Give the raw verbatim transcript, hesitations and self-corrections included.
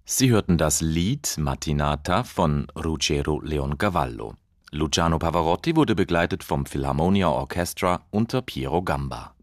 Sie hörten das Lied Mattinata von Ruggero Leoncavallo. Luciano Pavarotti wurde begleitet vom Philharmonia Orchestra unter Piero Gamba.